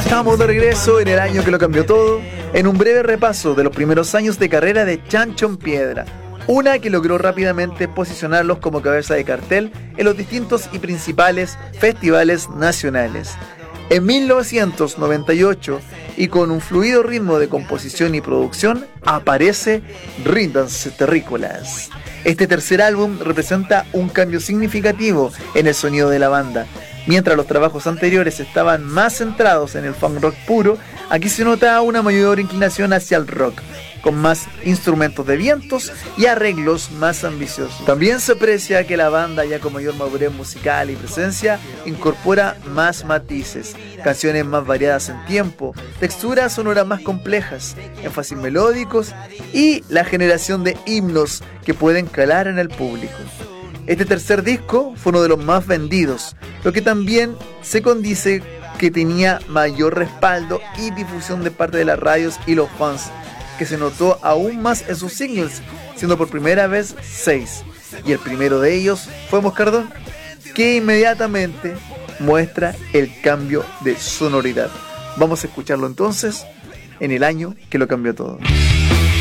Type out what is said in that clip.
Estamos de regreso en el año que lo cambió todo, en un breve repaso de los primeros años de carrera de Chancho en Piedra, una que logró rápidamente posicionarlos como cabeza de cartel en los distintos y principales festivales nacionales. En 1998, y con un fluido ritmo de composición y producción, aparece Ríndanse Terrícolas. Este tercer álbum representa un cambio significativo en el sonido de la banda. Mientras los trabajos anteriores estaban más centrados en el funk rock puro, aquí se nota una mayor inclinación hacia el rock, con más instrumentos de vientos y arreglos más ambiciosos. También se aprecia que la banda, ya con mayor madurez musical y presencia, incorpora más matices, canciones más variadas en tiempo, texturas sonoras más complejas, énfasis melódicos y la generación de himnos que pueden calar en el público. Este tercer disco fue uno de los más vendidos, lo que también se condice que tenía mayor respaldo y difusión de parte de las radios y los fans, que se notó aún más en sus singles, siendo por primera vez 6. Y el primero de ellos fue Moscardón, que inmediatamente muestra el cambio de sonoridad. Vamos a escucharlo entonces en el año que lo cambió todo.